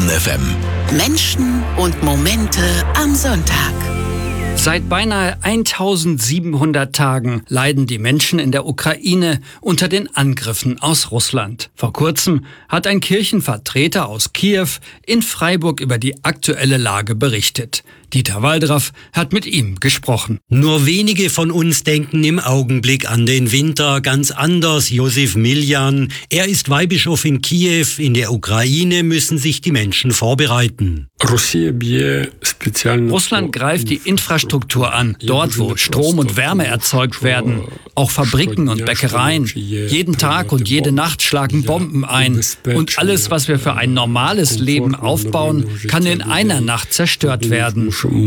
Baden FM. Menschen und Momente am Sonntag. Seit beinahe 1700 Tagen leiden die Menschen in der Ukraine unter den Angriffen aus Russland. Vor kurzem hat ein Kirchenvertreter aus Kiew in Freiburg über die aktuelle Lage berichtet. Dieter Waldraff hat mit ihm gesprochen. Nur wenige von uns denken im Augenblick an den Winter ganz anders. Josef Miljan, er ist Weihbischof in Kiew. In der Ukraine müssen sich die Menschen vorbereiten. Russland greift die Infrastruktur an, dort wo Strom und Wärme erzeugt werden. Auch Fabriken und Bäckereien. Jeden Tag und jede Nacht schlagen Bomben ein. Und alles, was wir für ein normales Leben aufbauen, kann in einer Nacht zerstört werden.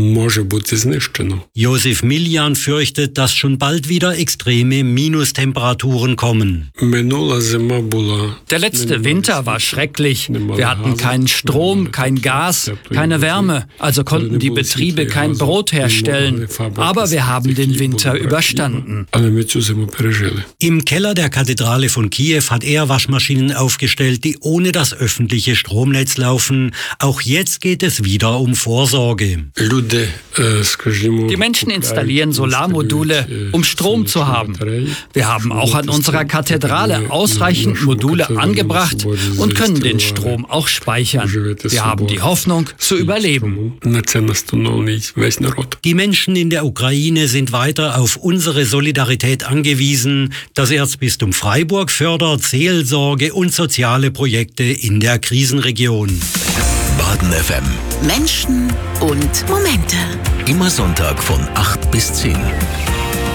Josef Miljan fürchtet, dass schon bald wieder extreme Minustemperaturen kommen. Der letzte Winter war schrecklich. Wir hatten keinen Strom, kein Gas, keine Wärme. Also konnten die Betriebe kein Brot herstellen. Aber wir haben den Winter überstanden. Im Keller der Kathedrale von Kiew hat er Waschmaschinen aufgestellt, die ohne das öffentliche Stromnetz laufen. Auch jetzt geht es wieder um Vorsorge. Die Menschen installieren Solarmodule, um Strom zu haben. Wir haben auch an unserer Kathedrale ausreichend Module angebracht und können den Strom auch speichern. Wir haben die Hoffnung zu überleben. Die Menschen in der Ukraine sind weiter auf unsere Solidarität angewiesen. Das Erzbistum Freiburg fördert Seelsorge und soziale Projekte in der Krisenregion. Baden FM. Menschen und Momente. Immer Sonntag von 8 bis 10.